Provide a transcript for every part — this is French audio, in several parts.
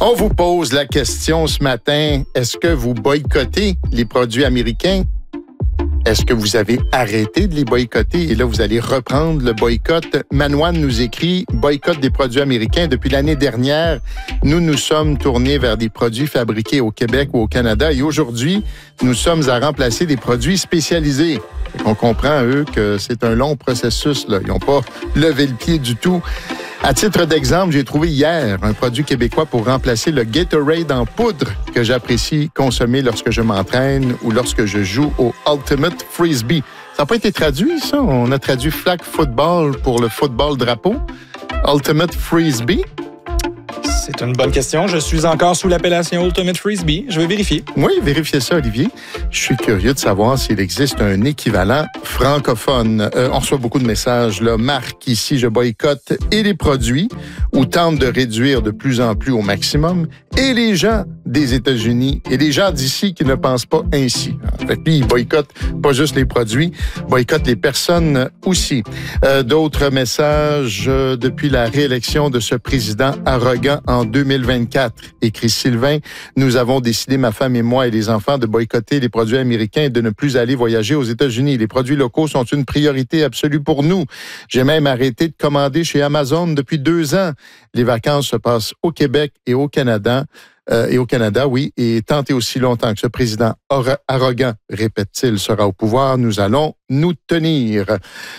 On vous pose la question ce matin, est-ce que vous boycottez les produits américains? Est-ce que vous avez arrêté de les boycotter? Et là, vous allez reprendre le boycott. Manouane nous écrit « Boycott des produits américains. Depuis l'année dernière, nous sommes tournés vers des produits fabriqués au Québec ou au Canada. Et aujourd'hui, nous sommes à remplacer des produits spécialisés. » On comprend, eux, que c'est un long processus, là. Ils n'ont pas levé le pied du tout. À titre d'exemple, j'ai trouvé hier un produit québécois pour remplacer le Gatorade en poudre que j'apprécie consommer lorsque je m'entraîne ou lorsque je joue au Ultimate Frisbee. Ça n'a pas été traduit, ça? On a traduit flag football pour le football drapeau. Ultimate Frisbee? C'est une bonne question. Je suis encore sous l'appellation Ultimate Frisbee. Je vais vérifier. Oui, vérifiez ça, Olivier. Je suis curieux de savoir s'il existe un équivalent francophone. On reçoit beaucoup de messages. Là. Marc, ici, je boycotte et les produits ou tente de réduire de plus en plus au maximum et les gens des États-Unis et les gens d'ici qui ne pensent pas ainsi. En fait, lui, il boycotte pas juste les produits, boycotte les personnes aussi. D'autres messages depuis la réélection de ce président arrogant en 2024, écrit Sylvain. Nous avons décidé, ma femme et moi et les enfants, de boycotter les produits américains et de ne plus aller voyager aux États-Unis. Les produits locaux sont une priorité absolue pour nous. J'ai même arrêté de commander chez Amazon depuis 2 ans. Les vacances se passent au Québec et au Canada. Oui, et tant et aussi longtemps que ce président arrogant, répète-t-il, sera au pouvoir, nous allons nous tenir.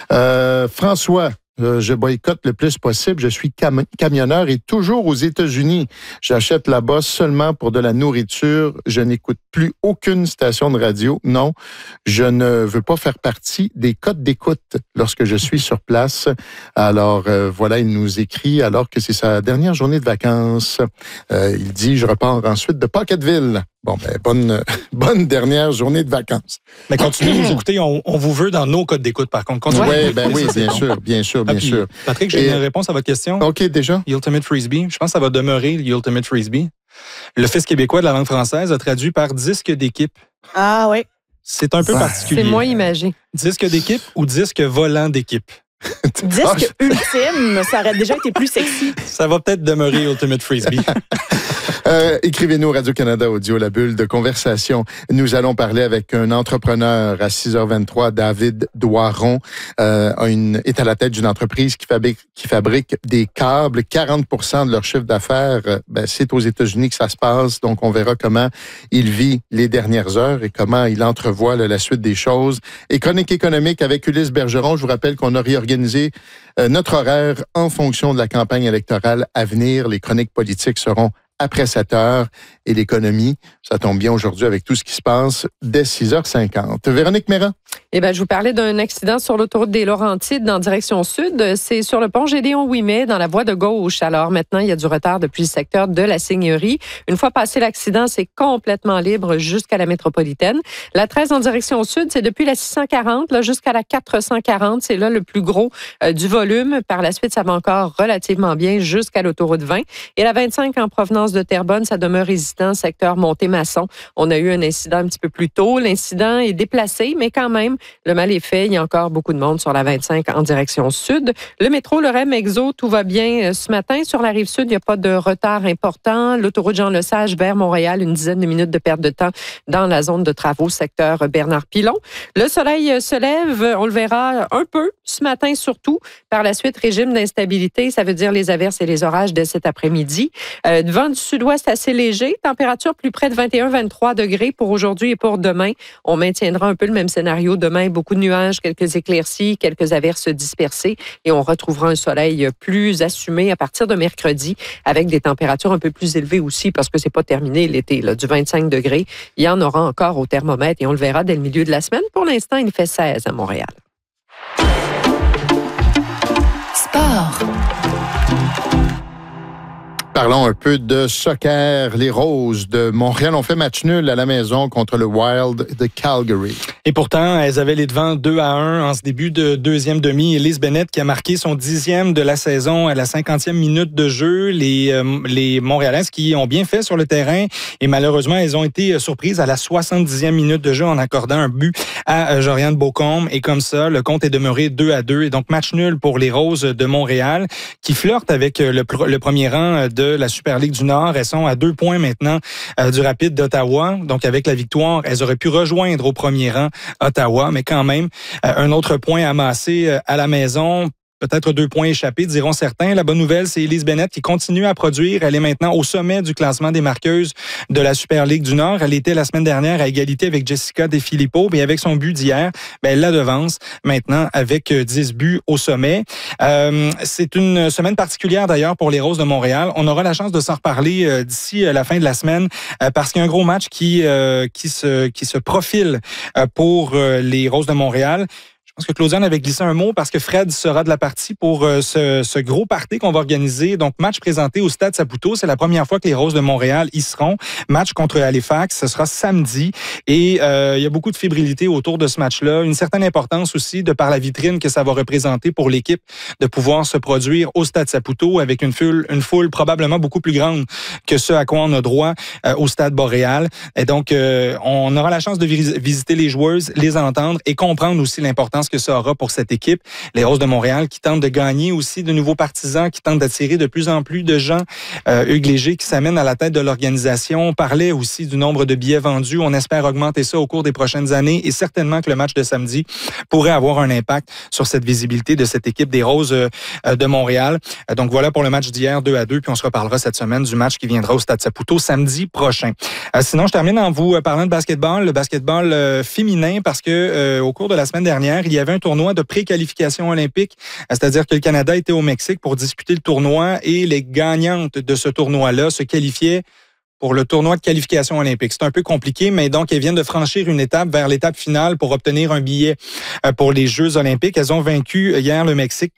François, je boycotte le plus possible. Je suis camionneur et toujours aux États-Unis. J'achète là-bas seulement pour de la nourriture. Je n'écoute plus aucune station de radio. Non, je ne veux pas faire partie des codes d'écoute lorsque je suis sur place. Alors, voilà, il nous écrit alors que c'est sa dernière journée de vacances. Il dit, je repars ensuite de Pocketville. Bon, ben, bonne dernière journée de vacances. Mais continuez de nous écouter. On vous veut dans nos codes d'écoute, par contre. Oui, bien sûr. Patrick, j'ai une réponse à votre question. OK, déjà. Ultimate Frisbee. Je pense que ça va demeurer Ultimate Frisbee. L'Office québécois de la langue française a traduit par disque d'équipe. Ah oui. C'est un peu particulier. C'est moins imagé. Disque d'équipe ou disque volant d'équipe? Disque ultime, ça aurait déjà été plus sexy. Ça va peut-être demeurer Ultimate Frisbee. Écrivez-nous Radio-Canada Audio, la bulle de conversation. Nous allons parler avec un entrepreneur à 6h23, David Doiron, est à la tête d'une entreprise qui fabrique des câbles. 40% de leur chiffre d'affaires, c'est aux États-Unis que ça se passe. Donc, on verra comment il vit les dernières heures et comment il entrevoit la suite des choses. Et chronique économique avec Ulysse Bergeron. Je vous rappelle qu'on a réorganisé notre horaire en fonction de la campagne électorale à venir. Les chroniques politiques seront après 7 heures et l'économie, ça tombe bien aujourd'hui avec tout ce qui se passe dès 6h50. Véronique Méran. Je vous parlais d'un accident sur l'autoroute des Laurentides en direction sud. C'est sur le pont Gédéon-Ouimet dans la voie de gauche. Alors maintenant, il y a du retard depuis le secteur de la Seigneurie. Une fois passé l'accident, c'est complètement libre jusqu'à la métropolitaine. La 13 en direction sud, c'est depuis la 640 jusqu'à la 440. C'est là le plus gros du volume. Par la suite, ça va encore relativement bien jusqu'à l'autoroute 20. Et la 25 en provenance de Terrebonne, ça demeure résident, secteur Monté-Maçon. On a eu un incident un petit peu plus tôt. L'incident est déplacé, mais quand même, le mal est fait. Il y a encore beaucoup de monde sur la 25 en direction sud. Le métro, le REM Exo, tout va bien ce matin. Sur la rive sud, il n'y a pas de retard important. L'autoroute Jean-Lesage vers Montréal, une dizaine de minutes de perte de temps dans la zone de travaux, secteur Bernard-Pilon. Le soleil se lève, on le verra un peu ce matin surtout. Par la suite, régime d'instabilité, ça veut dire les averses et les orages dès cet après-midi. Vent du sud-ouest assez léger, température plus près de 21-23 degrés pour aujourd'hui et pour demain. On maintiendra un peu le même scénario demain, beaucoup de nuages, quelques éclaircies, quelques averses dispersées et on retrouvera un soleil plus assumé à partir de mercredi avec des températures un peu plus élevées aussi parce que c'est pas terminé l'été, là, du 25 degrés. Il y en aura encore au thermomètre et on le verra dès le milieu de la semaine. Pour l'instant, il fait 16 à Montréal. Sport. Parlons un peu de soccer. Les Roses de Montréal ont fait match nul à la maison contre le Wild de Calgary. Et pourtant, elles avaient les devants 2-1 en ce début de deuxième demi. Elise Bennett qui a marqué son 10e de la saison à la 50e minute de jeu. Les Montréalaises qui ont bien fait sur le terrain et malheureusement, elles ont été surprises à la 70e minute de jeu en accordant un but à Joriane Beaucombe. Et comme ça, le compte est demeuré 2-2. Et donc, match nul pour les Roses de Montréal qui flirtent avec le premier rang de de la Super Ligue du Nord. Elles sont à 2 points maintenant du Rapide d'Ottawa. Donc, avec la victoire, elles auraient pu rejoindre au premier rang Ottawa, mais quand même, un autre point amassé à la maison. Peut-être 2 points échappés, diront certains. La bonne nouvelle, c'est Elise Bennett qui continue à produire. Elle est maintenant au sommet du classement des marqueuses de la Super Ligue du Nord. Elle était la semaine dernière à égalité avec Jessica De Filippo. Mais avec son but d'hier, elle la devance maintenant avec 10 buts au sommet. C'est une semaine particulière d'ailleurs pour les Roses de Montréal. On aura la chance de s'en reparler d'ici la fin de la semaine parce qu'il y a un gros match qui se profile pour les Roses de Montréal. Je pense que Claudiane avait glissé un mot parce que Fred sera de la partie pour ce gros party qu'on va organiser. Donc, match présenté au Stade Saputo. C'est la première fois que les Roses de Montréal y seront. Match contre Halifax. Ce sera samedi. Et il y a beaucoup de fébrilité autour de ce match-là. Une certaine importance aussi de par la vitrine que ça va représenter pour l'équipe de pouvoir se produire au Stade Saputo avec une foule probablement beaucoup plus grande que ce à quoi on a droit au Stade Boréal. Et donc, on aura la chance de visiter les joueuses, les entendre et comprendre aussi l'importance que ça aura pour cette équipe. Les Roses de Montréal qui tentent de gagner aussi de nouveaux partisans, qui tentent d'attirer de plus en plus de gens. Hugues Léger qui s'amène à la tête de l'organisation. On parlait aussi du nombre de billets vendus. On espère augmenter ça au cours des prochaines années et certainement que le match de samedi pourrait avoir un impact sur cette visibilité de cette équipe des Roses de Montréal. Donc voilà pour le match d'hier 2-2, puis on se reparlera cette semaine du match qui viendra au Stade Saputo samedi prochain. Sinon, je termine en vous parlant de basketball, le basketball féminin, parce que au cours de la semaine dernière, il y avait un tournoi de pré-qualification olympique, c'est-à-dire que le Canada était au Mexique pour disputer le tournoi et les gagnantes de ce tournoi-là se qualifiaient pour le tournoi de qualification olympique. C'est un peu compliqué, mais donc elles viennent de franchir une étape vers l'étape finale pour obtenir un billet pour les Jeux olympiques. Elles ont vaincu hier le Mexique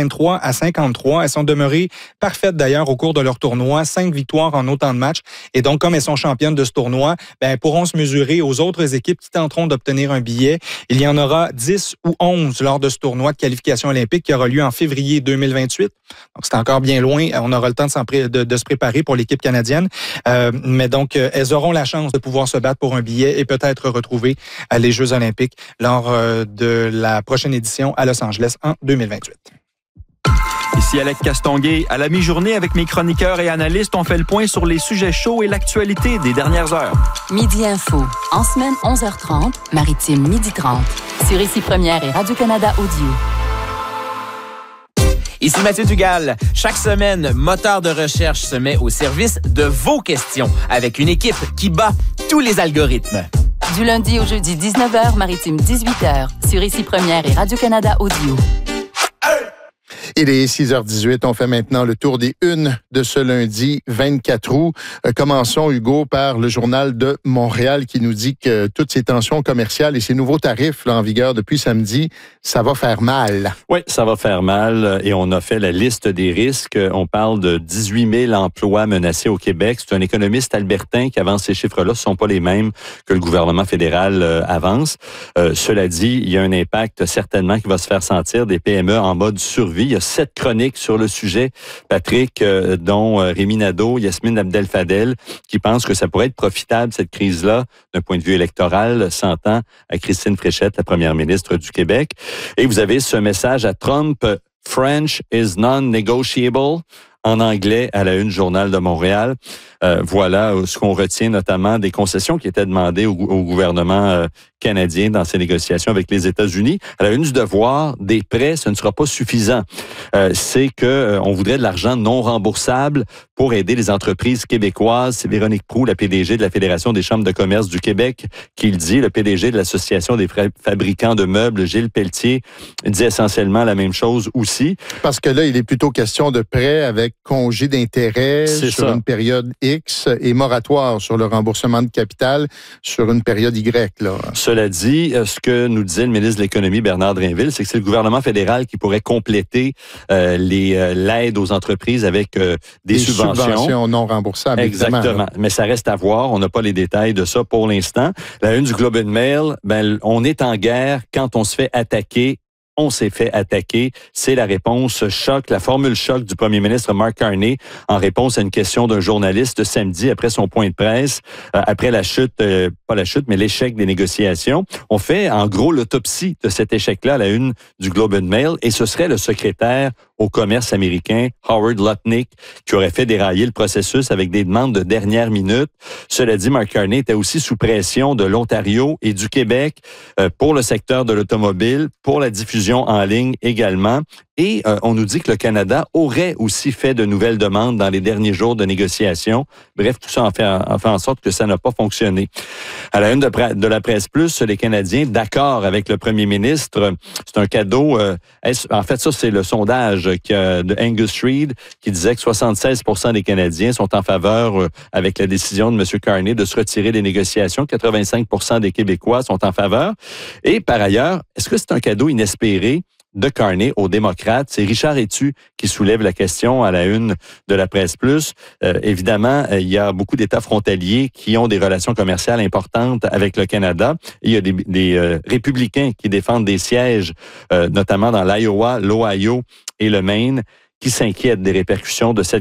83-53. Elles sont demeurées parfaites d'ailleurs au cours de leur tournoi, 5 victoires en autant de matchs. Et donc, comme elles sont championnes de ce tournoi, elles pourront se mesurer aux autres équipes qui tenteront d'obtenir un billet. Il y en aura 10 ou 11 lors de ce tournoi de qualification olympique qui aura lieu en février 2028. Donc, c'est encore bien loin. On aura le temps de se préparer pour l'équipe canadienne. Mais donc, elles auront la chance de pouvoir se battre pour un billet et peut-être retrouver les Jeux olympiques lors de la prochaine édition à Los Angeles en 2028. Ici Alex Castonguay. À la mi-journée, avec mes chroniqueurs et analystes, on fait le point sur les sujets chauds et l'actualité des dernières heures. Midi Info. En semaine, 11h30, Maritime, 12h30. Sur Ici Première et Radio-Canada Audio. Ici Mathieu Dugal. Chaque semaine, Moteur de recherche se met au service de vos questions avec une équipe qui bat tous les algorithmes. Du lundi au jeudi, 19h, Maritime, 18h. Sur Ici Première et Radio-Canada Audio. Il est 6h18. On fait maintenant le tour des unes de ce lundi 24 août. Commençons, Hugo, par le Journal de Montréal qui nous dit que toutes ces tensions commerciales et ces nouveaux tarifs là, en vigueur depuis samedi, ça va faire mal. Oui, ça va faire mal et on a fait la liste des risques. On parle de 18 000 emplois menacés au Québec. C'est un économiste albertain qui avance ces chiffres-là. Ce ne sont pas les mêmes que le gouvernement fédéral avance. Cela dit, il y a un impact certainement qui va se faire sentir des PME en mode survie. Il y a 7 chroniques sur le sujet, Patrick, dont Rémi Nadeau, Yasmine Abdel-Fadel, qui pensent que ça pourrait être profitable, cette crise-là, d'un point de vue électoral, s'entend à Christine Fréchette, la première ministre du Québec. Et vous avez ce message à Trump, « French is non-negotiable ». En anglais, à la une Journal de Montréal. Voilà ce qu'on retient notamment des concessions qui étaient demandées au gouvernement canadien dans ses négociations avec les États-Unis. À la une du Devoir, des prêts, ce ne sera pas suffisant. C'est que on voudrait de l'argent non remboursable pour aider les entreprises québécoises. C'est Véronique Proulx, la PDG de la Fédération des chambres de commerce du Québec, qui le dit. Le PDG de l'Association des fabricants de meubles, Gilles Pelletier, dit essentiellement la même chose aussi. Parce que là, il est plutôt question de prêts avec congé d'intérêt sur une période X et moratoire sur le remboursement de capital sur une période Y. Là. Cela dit, ce que nous disait le ministre de l'Économie, Bernard Drinville, c'est que c'est le gouvernement fédéral qui pourrait compléter l'aide aux entreprises avec des subventions non remboursables. Exactement. Évidemment. Mais ça reste à voir. On n'a pas les détails de ça pour l'instant. La une du Globe and Mail, on est en guerre quand on se fait attaquer on s'est fait attaquer. C'est la réponse choc, la formule choc du premier ministre Mark Carney en réponse à une question d'un journaliste samedi après son point de presse, après la chute, pas la chute, mais l'échec des négociations. On fait en gros l'autopsie de cet échec-là à la une du Globe and Mail et ce serait le secrétaire au commerce américain, Howard Lutnick, qui aurait fait dérailler le processus avec des demandes de dernière minute. Cela dit, Mark Carney était aussi sous pression de l'Ontario et du Québec pour le secteur de l'automobile, pour la diffusion en ligne également. Et on nous dit que le Canada aurait aussi fait de nouvelles demandes dans les derniers jours de négociations. Bref, tout ça en fait en sorte que ça n'a pas fonctionné. À la une de la Presse Plus, les Canadiens d'accord avec le premier ministre. C'est un cadeau. En fait, ça, c'est le sondage de Angus Reid qui disait que 76% des Canadiens sont en faveur, avec la décision de M. Carney, de se retirer des négociations. 85% des Québécois sont en faveur. Et par ailleurs, est-ce que c'est un cadeau inespéré de Carney aux démocrates? C'est Richard Etu qui soulève la question à la une de la Presse Plus. Évidemment, il y a beaucoup d'États frontaliers qui ont des relations commerciales importantes avec le Canada. Il y a des républicains qui défendent des sièges, notamment dans l'Iowa, l'Ohio et le Maine, qui s'inquiètent des répercussions de cette